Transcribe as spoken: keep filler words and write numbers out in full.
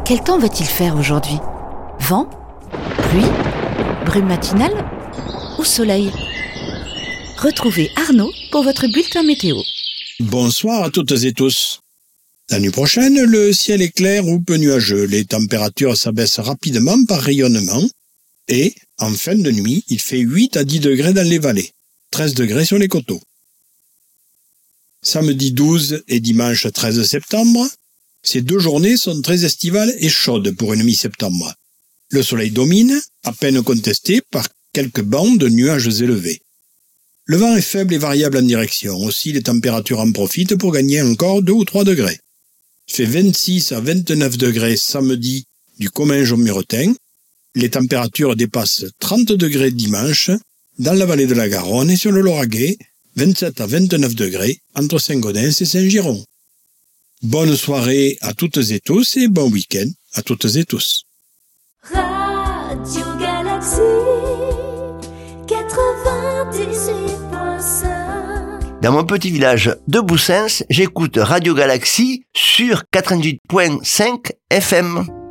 Quel temps va-t-il faire aujourd'hui ? Vent ? Pluie ? Brume matinale ? Ou soleil ? Retrouvez Arnaud pour votre bulletin météo. Bonsoir à toutes et tous. La nuit prochaine, le ciel est clair ou peu nuageux. Les températures s'abaissent rapidement par rayonnement. Et, en fin de nuit, il fait huit à dix degrés dans les vallées, treize degrés sur les coteaux. Samedi douze et dimanche treize septembre, ces deux journées sont très estivales et chaudes pour une mi-septembre. Le soleil domine, à peine contesté par quelques bancs de nuages élevés. Le vent est faible et variable en direction. Aussi, les températures en profitent pour gagner encore deux ou trois degrés. Il fait vingt-six à vingt-neuf degrés samedi du Comminges au Muretin. Les températures dépassent trente degrés dimanche dans la vallée de la Garonne et sur le Lauragais, vingt-sept à vingt-neuf degrés entre Saint-Gaudens et Saint-Giron. Bonne soirée à toutes et tous et bon week-end à toutes et tous. Radio Galaxy quatre-vingt-dix-huit point cinq. Dans mon petit village de Boussens, j'écoute Radio Galaxy sur quatre-vingt-dix-huit point cinq F M.